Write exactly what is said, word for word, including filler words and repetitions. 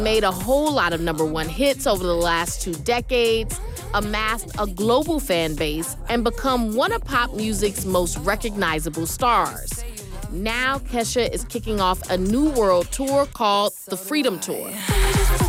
Made a whole lot of number one hits over the last two decades, amassed a global fan base, and become one of pop music's most recognizable stars. Now, Kesha is kicking off a new world tour called the Freedom Tour.